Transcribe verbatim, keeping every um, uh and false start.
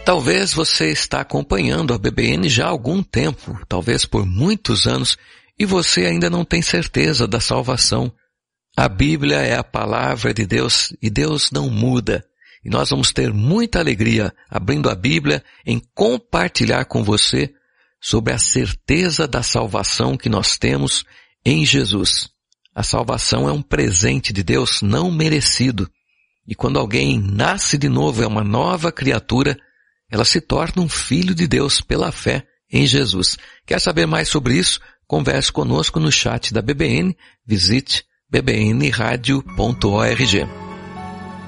Talvez você está acompanhando a B B N já há algum tempo, talvez por muitos anos, e você ainda não tem certeza da salvação. A Bíblia é a palavra de Deus e Deus não muda. E nós vamos ter muita alegria abrindo a Bíblia em compartilhar com você sobre a certeza da salvação que nós temos em Jesus. A salvação é um presente de Deus não merecido. E quando alguém nasce de novo, é uma nova criatura, ela se torna um filho de Deus pela fé em Jesus. Quer saber mais sobre isso? Converse conosco no chat da B B N. Visite b b n radio ponto org.